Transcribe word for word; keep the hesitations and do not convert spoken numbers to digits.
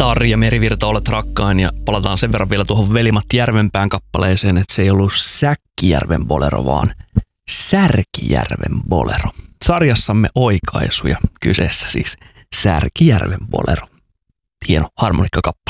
Tarja Merivirta, olet rakkain, ja palataan sen verran vielä tuohon Veli-Matti Järvenpään kappaleeseen, että se ei ollut Säkkijärven bolero, vaan Särkijärven bolero. Sarjassamme oikaisuja, kyseessä siis Särkijärven bolero. Hieno harmonikkakappale.